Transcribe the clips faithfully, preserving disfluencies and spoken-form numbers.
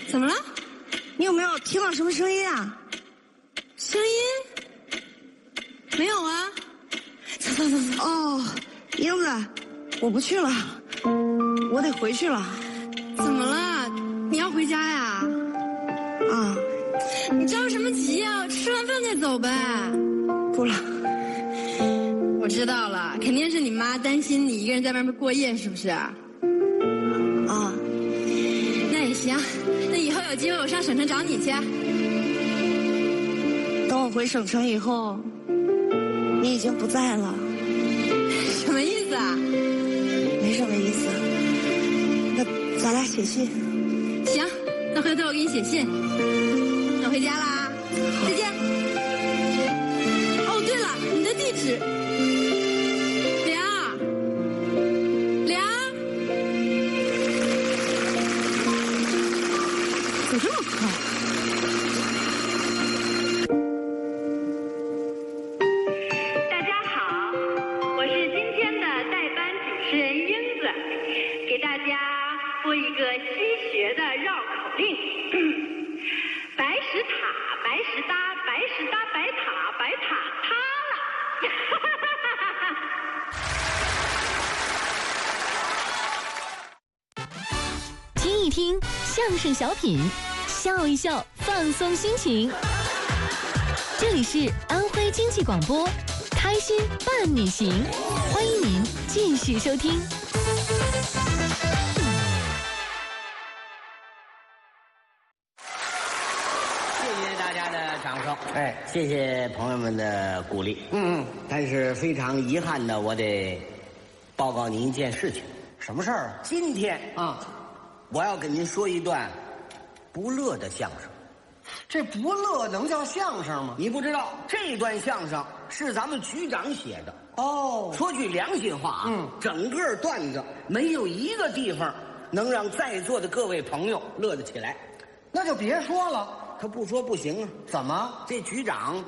怎么了？ 你有没有听到什么声音啊？ 声音？没有啊。走走走走。 哦，英子，我不去了，我得回去了。 怎么了？你要回家呀？ 啊。 你着什么急呀？吃完饭再走呗。 不了。 我知道了，肯定是你妈担心你一个人在外面过夜，是不是？啊。那也行，那以后有机会我上省城找你去。 等我回省城以后，你已经不在了。 什么意思啊？ 没什么意思。那咱俩写信。 行，那回头我给你写信。那我回家啦，再见。哦，对了，你的地址。梁，梁，走这么快？ 大家好，我是今天的代班主持人英子，给大家播一个西学的绕口令。白石塔，白石搭，白石搭白塔，白塔塌了。听一听相声小品，笑一笑，放松心情。这里是安徽经济广播，开心伴你行，欢迎您继续收听。 掌声！哎，谢谢朋友们的鼓励。嗯嗯，但是非常遗憾的，我得报告您一件事情。 什么事儿？ 今天啊，我要跟您说一段不乐的相声。 这不乐能叫相声吗？ 你不知道，这段相声是咱们局长写的。 哦， 说句良心话啊，嗯，整个段子没有一个地方能让在座的各位朋友乐得起来。 那就别说了。 他不说不行啊！ 怎么？ 这局长，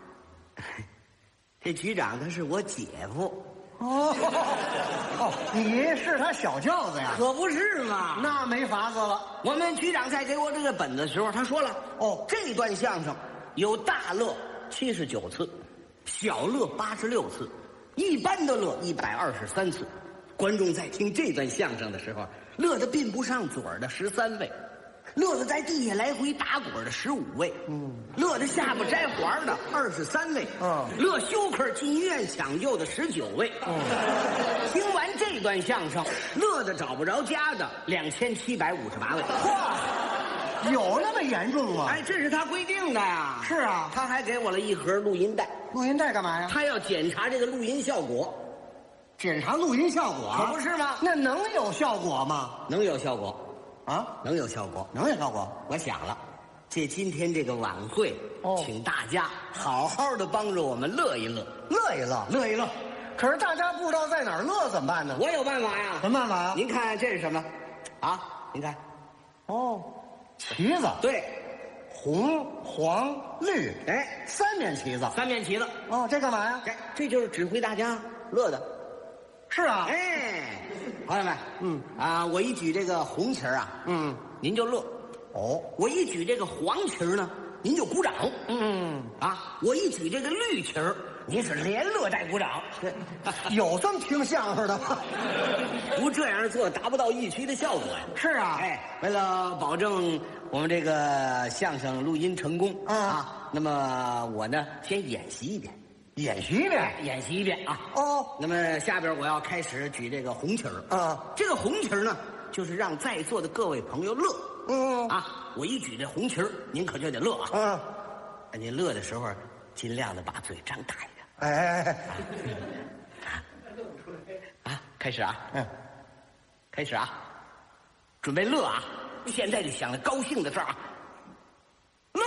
这局长他是我姐夫。 哦哦，你是他小舅子呀？ 可不是嘛！ 那没法子了。 我们局长在给我这个本子的时候，他说了：“哦，这段相声有大乐七十九次，小乐八十六次，一般的乐一百二十三次。观众在听这段相声的时候，乐得并不上嘴的十三位。”乐得在地下来回打滚的十五位，嗯，乐得下巴摘环的二十三位，嗯，乐休克进医院抢救的十九位，嗯，听完这段相声，乐得找不着家的两千七百五十八位。 哇，有那么严重吗？ 哎，这是他规定的呀。 是啊， 他还给我了一盒录音带。 录音带干嘛呀？ 他要检查这个录音效果。 检查录音效果？ 可不是吗？ 那能有效果吗？ 能有效果。 啊， 能有效果， 能有效果。 我想了，借今天这个晚会，哦，请大家好好的帮着我们乐一乐， 乐一乐， 乐一乐。 可是大家不知道在哪儿乐怎么办呢？ 我有办法呀。 什么办法呀？ 您看这是什么？啊，您看， 哦，旗子。 对， 红、黄、绿， 哎， 三面旗子， 三面旗子。 哦，这干嘛呀？ 这这就是指挥大家乐的。 是啊， 哎，朋友们，嗯啊，我一举这个红旗儿啊，嗯，您就乐，哦，我一举这个黄旗儿呢，您就鼓掌，嗯啊，我一举这个绿旗儿，您是连乐带鼓掌， 有这么听相声的吗？ 不这样做达不到预期的效果呀。 是啊， 哎，为了保证我们这个相声录音成功，嗯啊，那么我呢先演习一遍。 演习一遍， 演习一遍啊！ 哦， 那么下边我要开始举这个红旗儿啊。 这个红旗儿呢，就是让在座的各位朋友乐。嗯啊，我一举这红旗儿，您可就得乐啊。嗯，您乐的时候，尽量的把嘴张大一点。 哎哎哎， 啊，开始啊，嗯，开始啊，准备乐啊！现在就想着高兴的事儿啊，乐！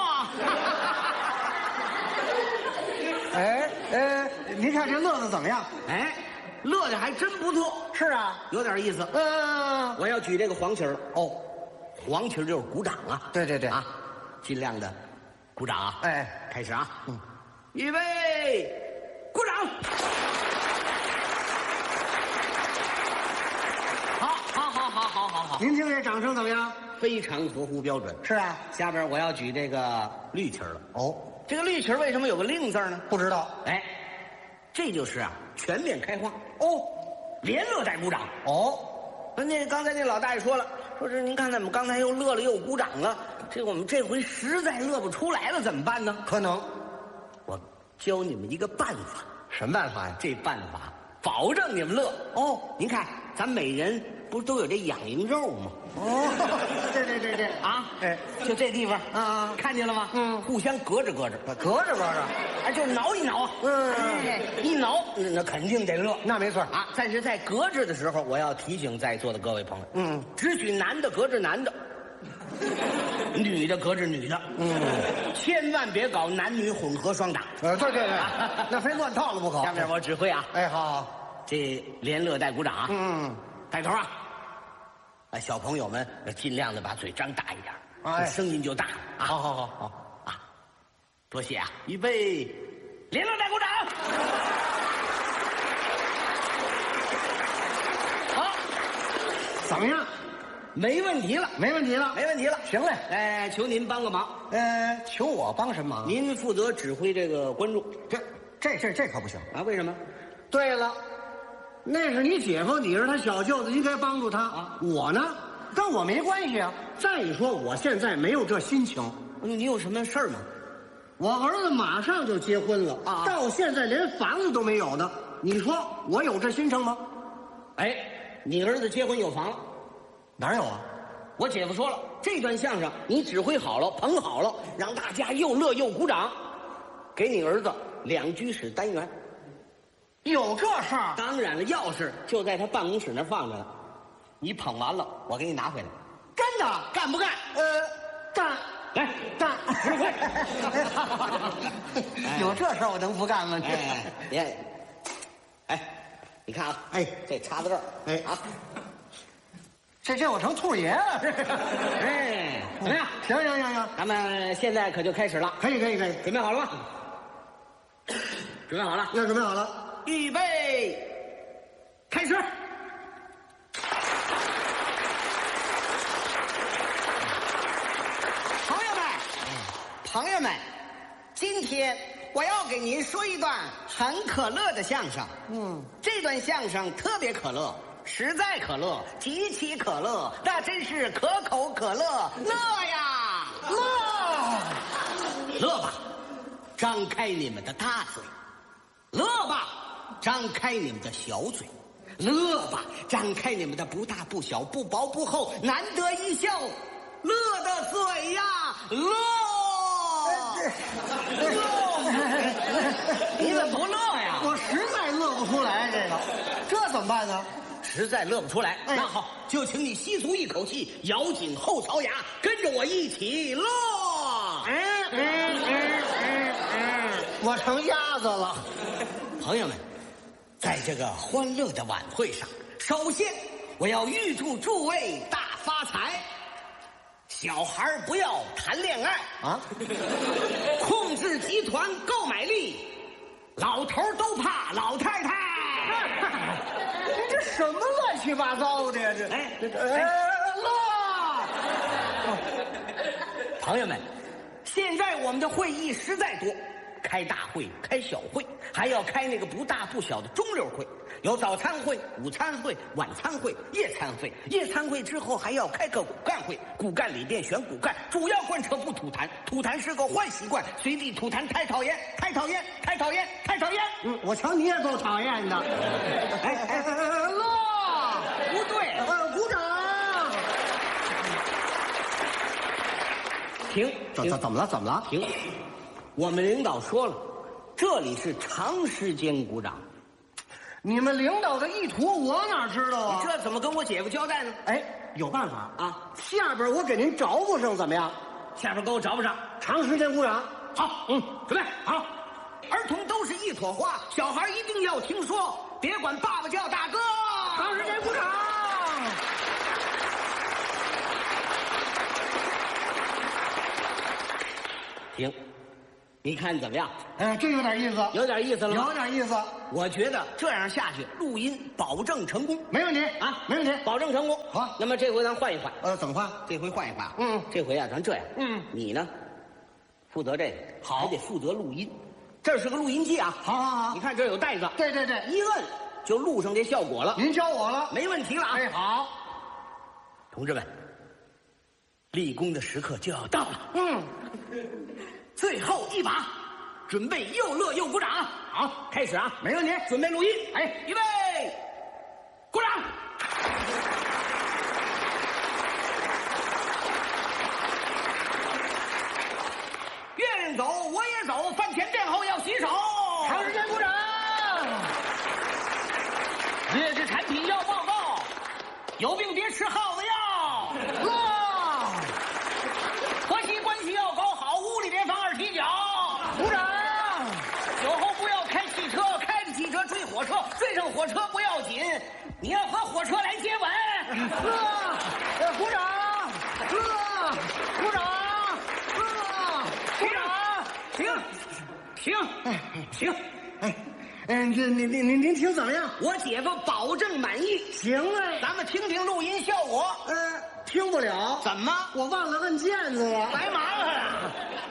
哎哎，您看这乐的怎么样？ 哎，乐的还真不错。 是啊， 有点意思。嗯，我要举这个黄旗儿了。哦，黄旗儿就是鼓掌啊。 对对对啊，尽量的鼓掌啊。 哎， 开始啊。嗯，预备，鼓掌。好， 好，好，好，好，好，好， 您听这掌声怎么样？ 非常合乎标准。 是啊。 下边我要举这个绿旗了。 哦， 这个绿旗为什么有个令字呢？ 不知道。 哎，这就是啊，全面开花。哦，连乐带鼓掌。 哦， 那刚才那老大爷说了，说是您看咱们刚才又乐了又鼓掌了，这我们这回实在乐不出来了，怎么办呢？ 可能。 我教你们一个办法。 什么办法呀？ 这办法保证你们乐。哦，您看咱每人不是都有这痒痒肉吗？ 哦，对对对对啊， 哎， 就这地方啊啊， 看见了吗？ 嗯， 互相隔着隔着， 隔着隔着， 哎，就是挠一挠啊。 嗯， 哎，一挠那那肯定得乐。 那没错啊。但是在隔着的时候，我要提醒在座的各位朋友， 嗯， 只许男的隔着男的，女的隔着女的，嗯，千万别搞男女混合双打。 呃，对对对，那非乱套了不可。 下面我指挥啊， 哎，好好， 这连乐带鼓掌啊， 嗯， 带头啊。哎，小朋友们尽量的把嘴张大一点， 哎， 声音就大了啊。 好好好好啊，多谢啊！预备，连乐带鼓掌。好， 怎么样？ 没问题了， 没问题了， 没问题了。 行嘞， 哎，求您帮个忙。 呃，求我帮什么忙？ 您负责指挥这个观众。 这这这这可不行啊！为什么？ 对了。那是你姐夫，你是他小舅子，应该帮助他啊。我呢，跟我没关系啊。再说我现在没有这心情。 你有什么事儿吗？ 我儿子马上就结婚了啊，到现在连房子都没有呢。你说我有这心情吗？ 哎，你儿子结婚有房了？ 哪有啊？ 我姐夫说了，这段相声你指挥好了，捧好了，让大家又乐又鼓掌，给你儿子两居室单元。 有这事儿？ 当然了，钥匙就在他办公室那儿放着呢。你捧完了，我给你拿回来。 真的？ 干不干？ 呃，干。 来， 干。 指挥。 有这事儿我能不干吗？ 哎，别。哎，你看啊， 哎， 这插在这儿， 哎啊， 这这我成兔爷了。 哎，怎么样？ 行行行行， 咱们现在可就开始了。 可以可以可以， 准备好了吗？准备好了。 那准备好了。 预备，开始。朋友们，朋友们，今天我要给您说一段很可乐的相声。嗯，这段相声特别可乐，实在可乐，极其可乐，那真是可口可乐，乐呀，乐，乐吧，张开你们的大嘴，乐吧。张开你们的小嘴，乐吧！张开你们的不大不小、不薄不厚、难得一笑，乐的嘴呀，乐！乐！你怎么不乐呀？ 我实在乐不出来，这个，这怎么办呢？ 实在乐不出来， 哎、 那好，就请你吸足一口气，咬紧后槽牙，跟着我一起乐！ 嗯嗯嗯嗯嗯，我成鸭子了， 朋友们。在这个欢乐的晚会上，首先我要预祝诸位大发财。小孩不要谈恋爱啊， 控制集团购买力，老头都怕老太太。 你这什么乱七八糟的呀？这哎哎乐！ 朋友们，现在我们的会议实在多。开大会，开小会，还要开那个不大不小的中溜会，有早餐会、午餐会、晚餐会、夜餐会。夜餐会之后还要开个骨干会，骨干里边选骨干，主要贯彻不吐痰，吐痰是个坏习惯，随地吐痰太讨厌，太讨厌，太讨厌，太讨厌。 嗯，我瞧你也够讨厌的。哎哎哎哎，乐！ 不对， 呃，鼓掌。 停， 怎怎怎么了？怎么了？ 停。我们领导说了，这里是长时间鼓掌。 你们领导的意图我哪知道啊？ 你这怎么跟我姐夫交代呢？ 哎，有办法啊！ 下边我给您找补上，怎么样？ 下边给我找补上， 长时间鼓掌。 好，嗯，准备好。儿童都是一朵花，小孩一定要听说，别管爸爸叫大哥。 长时间鼓掌。 停。你看怎么样？ 哎，这有点意思， 有点意思了吗？ 有点意思。 我觉得这样下去，录音保证成功。 没问题啊， 没问题， 保证成功。 好， 那么这回咱换一换。 呃，怎么换？ 这回换一换。 嗯， 这回啊，咱这样。 嗯， 你呢，负责这个， 好还得负责录音。这是个录音机啊。 好好好你，看这儿有带子， 对对对， 一摁就录上这效果了。 您教我了。 没问题了啊。 哎，好， 同志们，立功的时刻就要到了。 嗯， 最后一把，准备又乐又鼓掌。好，开始啊， 没问题。 准备录音。 哎， 预备，鼓掌。月亮走，我也走，饭前便后要洗手。 长时间鼓掌。 劣质产品要报告，有病别吃耗子药。 哇， 和谐关系要搞好，屋里别放二踢脚。 鼓掌。 酒后不要开汽车，开着汽车追火车，追上火车不要紧，你要和火车来接吻。 呵，呃，鼓掌。呵，鼓掌。呵，鼓掌。 停，停，停！ 哎，嗯，这您您您您听怎么样？ 我姐夫保证满意。 行啊。 咱们听听录音效果。 呃，听不了。 怎么？ 我忘了摁键子了。 白麻烦了。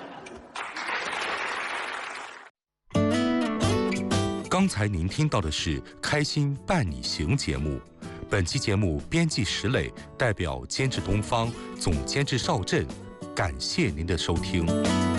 刚才您听到的是《开心伴你行》节目，本期节目编辑石磊，代表监制东方，总监制邵震，感谢您的收听。